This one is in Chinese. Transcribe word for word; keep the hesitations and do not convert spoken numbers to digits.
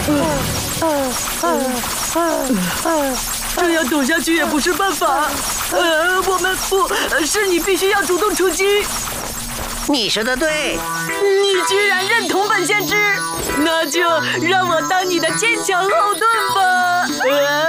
这样躲下去也不是办法。呃，我们不是你必须要主动出击。 你说的对。 你居然认同本先知，那就让我当你的坚强后盾吧。呃